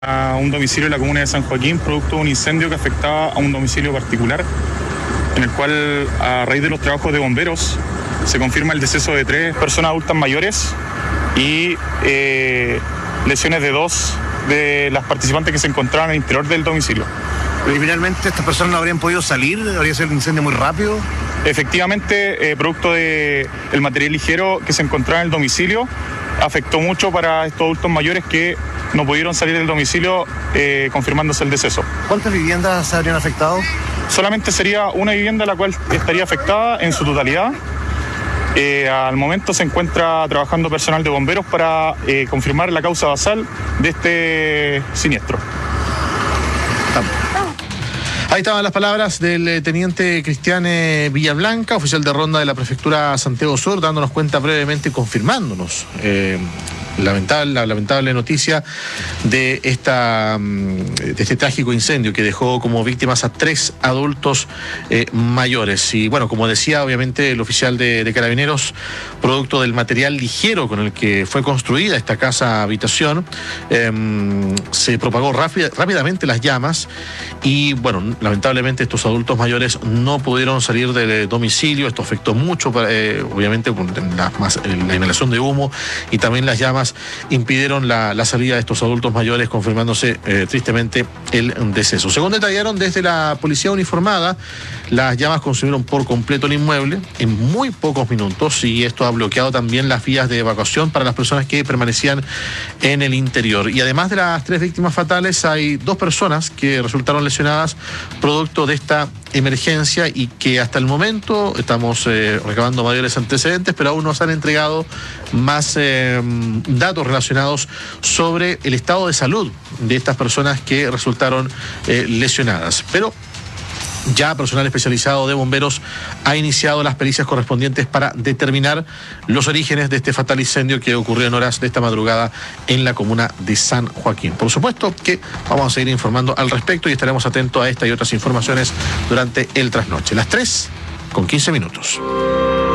a un domicilio en la comuna de San Joaquín, producto de un incendio que afectaba a un domicilio particular, en el cual, a raíz de los trabajos de bomberos, se confirma el deceso de 3 personas adultas mayores y lesiones de 2 de las participantes que se encontraban al interior del domicilio. ¿Y finalmente estas personas no habrían podido salir? ¿Habría sido un incendio muy rápido? Efectivamente, producto del material ligero que se encontraba en el domicilio, afectó mucho para estos adultos mayores que no pudieron salir del domicilio, confirmándose el deceso. ¿Cuántas viviendas se habrían afectado? Solamente sería una vivienda la cual estaría afectada en su totalidad. Al momento se encuentra trabajando personal de bomberos para confirmar la causa basal de este siniestro. Ahí estaban las palabras del teniente Cristian Villablanca, oficial de ronda de la prefectura Santiago Sur, dándonos cuenta brevemente y confirmándonos la lamentable noticia de este trágico incendio que dejó como víctimas a 3 adultos mayores. Y bueno, como decía, obviamente el oficial de Carabineros, producto del material ligero con el que fue construida esta casa habitación, se propagó rápidamente las llamas y bueno, lamentablemente estos adultos mayores no pudieron salir del domicilio. Esto afectó mucho, obviamente, la inhalación de humo, y también las llamas impidieron la salida de estos adultos mayores, confirmándose tristemente el deceso. Según detallaron desde la policía uniformada, las llamas consumieron por completo el inmueble en muy pocos minutos, y esto ha bloqueado también las vías de evacuación para las personas que permanecían en el interior. Y además de las 3 víctimas fatales, hay 2 personas que resultaron lesionadas producto de esta emergencia, y que hasta el momento estamos recabando mayores antecedentes, pero aún nos han entregado más datos relacionados sobre el estado de salud de estas personas que resultaron lesionadas. Pero ya personal especializado de bomberos ha iniciado las pericias correspondientes para determinar los orígenes de este fatal incendio que ocurrió en horas de esta madrugada en la comuna de San Joaquín. Por supuesto que vamos a seguir informando al respecto y estaremos atentos a esta y otras informaciones durante el trasnoche. Las 3:15.